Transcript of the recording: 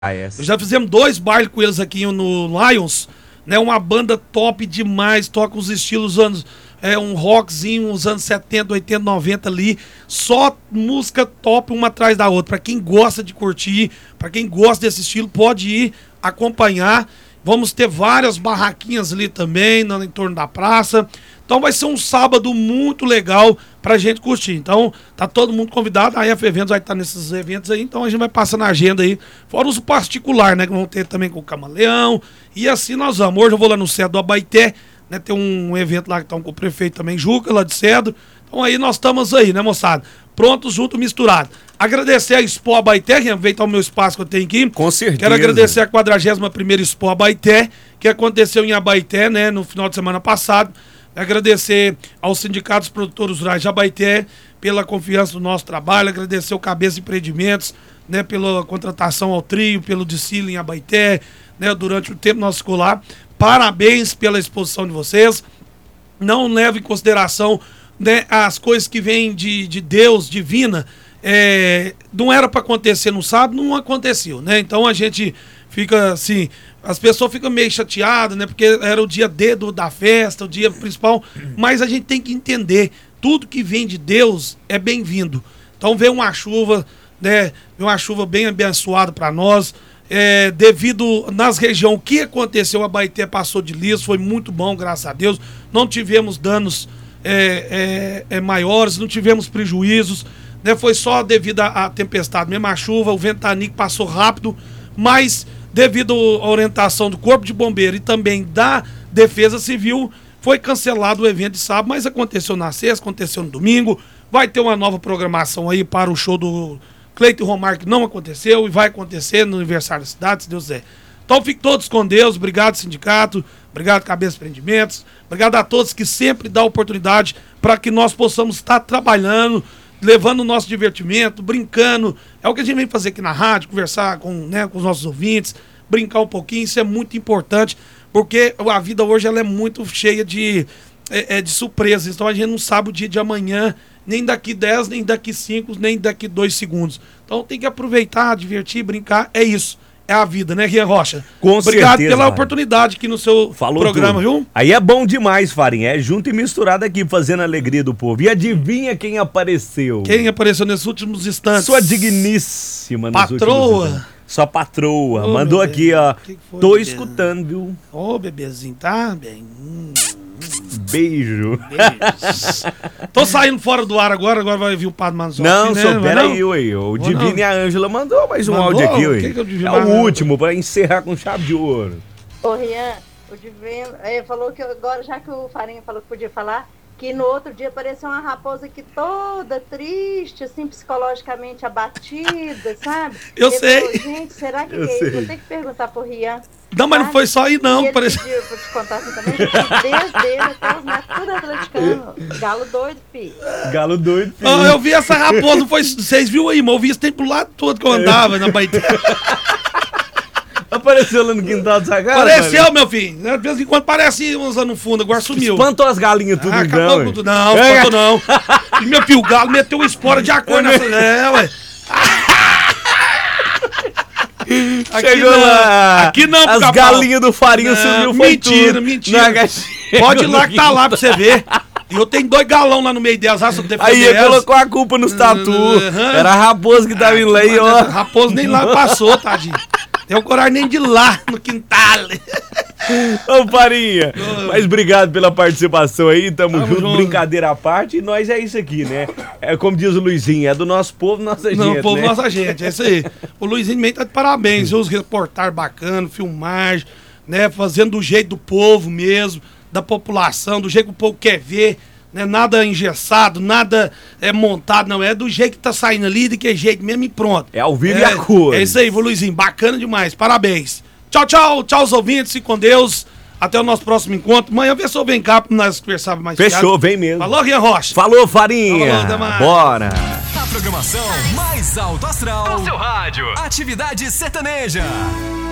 Já fizemos 2 bailes com eles aqui no Lions, né? Uma banda top demais, toca os estilos anos, um rockzinho, uns anos 70, 80, 90 ali, só música top uma atrás da outra. Pra quem gosta de curtir, pra quem gosta desse estilo, pode ir acompanhar. Vamos ter várias barraquinhas ali também, em torno da praça. Então vai ser um sábado muito legal pra gente curtir. Então tá todo mundo convidado. A EF Eventos vai estar nesses eventos aí. Então a gente vai passar na agenda aí. Fora os particulares, né? Que vão ter também com o Camaleão. E assim nós vamos. Hoje eu vou lá no Cedro do Abaeté, né? Tem um evento lá que estão com o prefeito também, Juca, lá de Cedro. Então aí nós estamos aí, né, moçada? Prontos, junto, misturado. Agradecer a Expo Abaeté, que aproveitar o meu espaço que eu tenho aqui. Com certeza. Quero agradecer a 41ª Expo Abaeté, que aconteceu em Abaeté, né, no final de semana passado. Agradecer aos sindicatos produtores rurais de Abaeté pela confiança no nosso trabalho. Agradecer ao Cabeça Empreendimentos, né, pela contratação ao trio, pelo desfile em Abaeté, né, durante o tempo nosso escolar. Parabéns pela exposição de vocês. Não leve em consideração, né, as coisas que vêm de Deus, divina. Não era para acontecer no sábado, não aconteceu, né? Então a gente fica assim, as pessoas ficam meio chateadas, né? Porque era o dia D da festa, o dia principal, mas a gente tem que entender, tudo que vem de Deus é bem-vindo. Então veio uma chuva, né? Veio uma chuva bem abençoada para nós. Devido nas regiões, o que aconteceu, a Abaeté passou de liso, foi muito bom, graças a Deus. Não tivemos danos maiores, não tivemos prejuízos, né? Foi só devido à tempestade, mesmo a chuva, o ventanico passou rápido, mas devido à orientação do Corpo de Bombeiro e também da Defesa Civil, foi cancelado o evento de sábado, mas aconteceu na sexta, aconteceu no domingo. Vai ter uma nova programação aí para o show do Cleiton Romar, que não aconteceu e vai acontecer no aniversário da cidade, se Deus quiser. Então fiquem todos com Deus, obrigado sindicato, obrigado Cabeça Empreendimentos, obrigado a todos que sempre dão oportunidade para que nós possamos estar trabalhando, levando o nosso divertimento, brincando. É o que a gente vem fazer aqui na rádio, conversar com os nossos ouvintes, brincar um pouquinho, isso é muito importante, porque a vida hoje ela é muito cheia de surpresas, então a gente não sabe o dia de amanhã, nem daqui 10, nem daqui 5, nem daqui 2 segundos. Então tem que aproveitar, divertir, brincar, é isso. É a vida, né, Rian Rocha? Com Obrigado certeza, pela oportunidade aqui no seu programa, tudo. Viu? Aí é bom demais, Farinha. É junto e misturado aqui, fazendo a alegria do povo. E adivinha quem apareceu? Quem apareceu nesses últimos instantes? Sua digníssima. Patroa. Sua patroa. Ô, mandou bebê. aqui, ó. Que foi, Tô bebê? escutando, viu? Ô, bebezinho, tá bem? Beijo. Beijos. Tô saindo fora do ar agora vai vir o Padre Manzotti, Não, né? só pera Não? aí, ué. O Ou Divino não? e a Ângela mandou mais um Mandou? áudio aqui, ué. O que que o Divino É o mandou? último, pra encerrar com chave de ouro. Ô, Rian, o Divino falou que agora, já que o Farinha falou que podia falar, que no outro dia apareceu uma raposa aqui toda triste, assim, psicologicamente abatida, sabe? Eu Ele sei. falou, gente, será que Eu é isso? sei. Vou ter que perguntar pro Rian. Não, mas não foi só aí, não. E ele Parece... pediu pra te contar assim também, que desde ele até os netos, tudo atleticano. Galo doido, filho. Galo doido, filho. Ah, eu vi essa raposa, não foi... Vocês viram aí, mas eu vi esse tempo lá todo que eu andava na Baité. Apareceu lá no quintal do Sagara? Apareceu, meu filho. De vez em quando parece uns lá no fundo, agora sumiu. Espantou as galinhas tudo, então. Acabou ué. com tudo. Não, espantou não. E meu filho, o galo meteu uma espora de acordo nessa... ué. Chegou lá. Aqui não, as pica-pau. galinhas do Farinha sumiu, foi Mentira, tudo. mentira. Na gatinha Pode ir lá do que tá lá pra você ver. E eu tenho 2 galão lá no meio delas, pra defender Aí ele elas. colocou a culpa nos tatu. Aham. Era a raposa que tava indo lá e ó. Raposo nem lá passou, tadinho. Tem coragem nem de ir lá no quintal. Ô, Farinha. Mas obrigado pela participação aí. Tamo junto. junto. Brincadeira à parte. E nós é isso aqui, né? É como diz o Luizinho, é do nosso povo, nossa gente. Não, povo, né? nossa gente, é isso aí. O Luizinho também tá de parabéns, viu? Os reportagens bacanas, filmagem, né? Fazendo do jeito do povo mesmo, da população, do jeito que o povo quer ver, né? Nada engessado, nada montado, não. É do jeito que tá saindo ali, de que jeito mesmo e pronto. É ao vivo e a cor. É isso aí, viu, Luizinho? Bacana demais, parabéns. Tchau, tchau, tchau os ouvintes, fique com Deus. Até o nosso próximo encontro. Amanhã vê se eu vem cá pra nós conversar mais. Fechou, vem mesmo. Falou, Rian Rocha. Falou, Farinha. Falou, até mais. Bora. A programação mais alto astral. No seu rádio. Atividade sertaneja.